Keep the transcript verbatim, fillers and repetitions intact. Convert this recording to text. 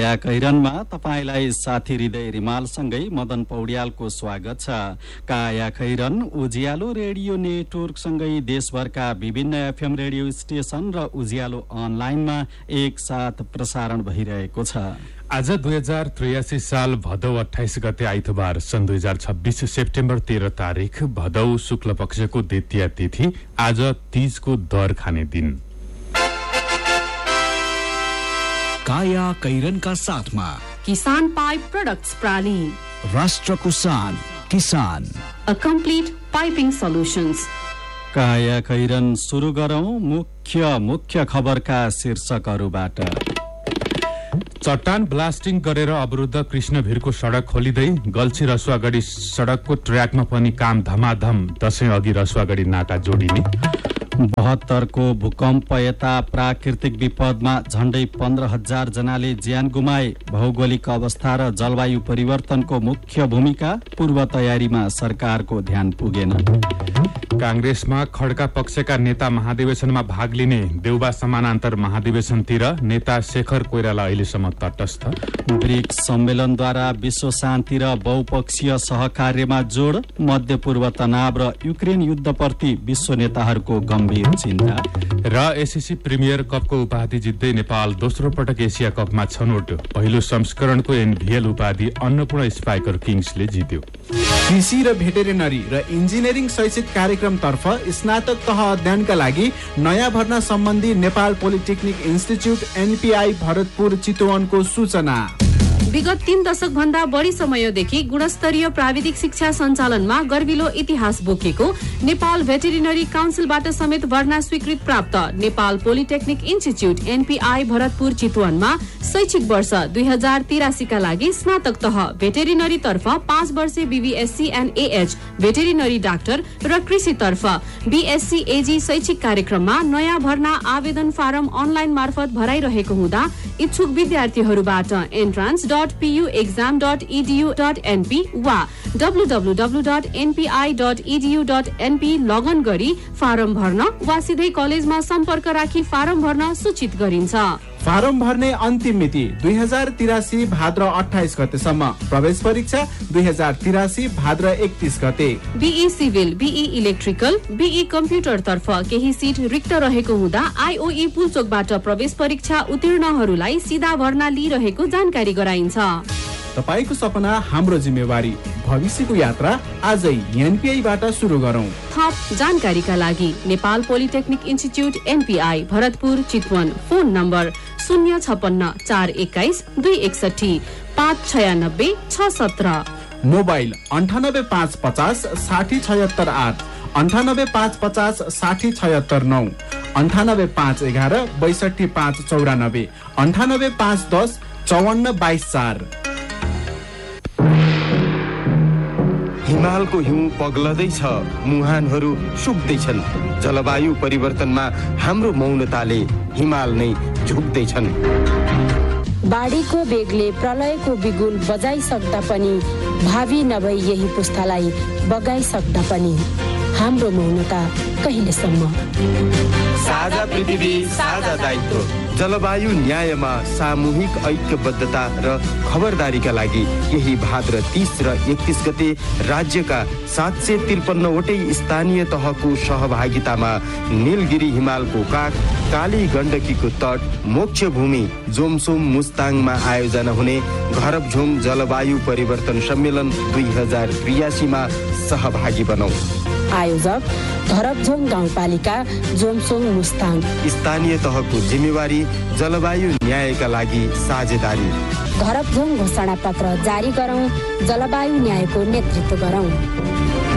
काया कैरनमा तपाईलाई साथी हृदय रिमालसँगै मदन पौड्यालको स्वागत छ। काया कैरन उज्यालो रेडियो नेटवर्कसँगै देशभरका विभिन्न एफएम रेडियो स्टेशन र उज्यालो अनलाइनमा एक साथ प्रसारण भइरहेको छ। आज दुई हजार त्रियासी साल भदौ अठाइस गते आइतबार सन् दुई हजार छब्बीस सेप्टेम्बर तेह्र तारिक भदौ शुक्ल पक्षको द्वितीय तिथि। आज तीजको दर खाने दिन। काया कैरनका साथमा किसान पाइप प्रोडक्ट्स प्राली, राष्ट्रको शान किसान, अ कम्प्लिट पाइपिङ सोल्युशन्स। काया कैरन सुरु गरौं मुख्य मुख्य खबरका शीर्षकहरूबाट। चट्टान ब्लास्टिङ गरेर अवरुद्ध कृष्णभिरको सड़क खोलिँदै गल्छी रसुवागढी सड़कको ट्र्याकमा पनि काम धमाधम। दशैं अघि रसुवागढी नाका जोडिने। बहत्तरको भूकम्प यता प्राकृतिक विपदमा झण्डै पन्ध्र हजार जनाले ज्यान गुमाए। भौगोलिक अवस्था र जलवायु परिवर्तनको मुख्य भूमिका, पूर्व तयारीमा सरकारको ध्यान पुगेन। कांग्रेसमा खड्का पक्षका नेता महाधिवेशनमा भाग लिने। देउबा समानान्तर महाधिवेशनतिर नेता शेखर कोइराला अहिलेसम्म तटस्थ। ब्रिक्स सम्मेलनद्वारा विश्व शान्ति र बहुपक्षीय सहकार्यमा जोड। मध्य पूर्व तनाव र युक्रेन युद्धप्रति विश्व नेताहरूको गम्भीर चिन्ता। र एसएससी प्रिमियर कपको उपाधि जित्दै नेपाल दोस्रो पटक एसिया कपमा छनौट। पहिलो संस्करणको एनभीएल उपाधि अन्नपूर्ण स्पाइकर किङ्सले जित्यो। कृषि र भेटेरिनरी र इन्जिनियरिङ शैक्षिक कार्यक्रमतर्फ स्नातक तह अध्ययनका लागि नयाँ भर्ना सम्बन्धी Nepal polytechnic institute NPI Bharatpur चितवनको सूचना। विगत तीन दशक भन्दा बढी समयदेखि गुणस्तरीय प्राविधिक शिक्षा सञ्चालनमा गर्विलो इतिहास बोकेको नेपाल भेटेरिनरी काउन्सिलबाट समेत भर्ना स्वीकृत प्राप्त Nepal polytechnic institute NPI Bharatpur चितवनमा शैक्षिक वर्ष दुई हजार तिरासीका लागि स्नातक तह भेटेरिनरी तर्फ पाँच वर्षे BVSc and AH veterinary doctor र कृषि तर्फ बीएससी एजी शैक्षिक कार्यक्रममा नयाँ भर्ना आवेदन फारम अनलाइन मार्फत भराइरहेको हुँदा इच्छुक विद्यार्थीहरूबाट entrance dot PU exam dot edu dot NP वा W W W dot NPI dot edu dot NP लगन गरी फारम भर्न वा सिधै कलेजमा सम्पर्क राखी फारम भर्न सूचित गरिन्छ। फारम भर्ने अन्तिम मिति दुई हजार तिरासी भाद्र अठाइस गतेसम्म। प्रवेश परीक्षा दुई हजार तिरासी भाद्र एकतीस गते। Be civil, be electrical, be computer तर्फ केही सिट रिक्त रहेको हुँदा आईओई पुल्चोकबाट प्रवेश परीक्षा उत्तीर्णहरूलाई सिधा भर्ना लिइरहेको जानकारी गराइन्छ। तपाईको सपना हाम्रो जिम्मेवारी। भविष्यको यात्रा आजै एनपीआईबाट सुरु गरौं। थप जानकारीका लागि Nepal polytechnic institute NPI Bharatpur Chitwan. Phone number शून्य छपन्न चार एक्काइस दुई एकसठी पाँच छयानब्बे छ सत्र। मोबाइल अन्ठानब्बे पाँच पचास साठी छयत्तर आठ, अन्ठानब्बे पाँच पचास साठी छयत्तर नौ, अन्ठानब्बे पाँच एघार बैसठी पाँच चौरानब्बे, अन्ठानब्बे पाँच दस चौवन्न बाइस चार। हिमालको हिउँ पग्लदैछ, मुहानहरू सुक्दैछन्। जलवायु परिवर्तनमा हाम्रो मौनताले हिमाल नै झुक्दैछन्। बाढीको बेगले प्रलयको बिगुल बजाइसक्दा पनि, भावी नभई यही पुस्तालाई बगाइसक्दा पनि हाम्रो मौनता कहिलेसम्म? साझा पृथ्वी, साझा दायित्व। जलवायु न्यायमा सामूहिक ऐक्यबद्धता र खबरदारीका लागि यही भाद्र तीस र एकतीस गते राज्यका सात सय त्रिपन्नवटै स्थानीय तहको सहभागितामा नीलगिरी हिमालको काख, काली गण्डकीको तट, मोक्ष भूमि जोमसोम मुस्ताङमा आयोजना हुने घरबझोङ जलवायु परिवर्तन सम्मेलन दुई हजार त्रियासीमा सहभागी बनौ। आयोजक घरबझोङ गाउँपालिका जोमसोङ मुस्ताङ। स्थानीय तहको जिम्मेवारी जलवायु न्यायका लागि साझेदारी। घरबझोङ घोषणा पत्र जारी गरौं, जलवायु न्यायको नेतृत्व गरौं।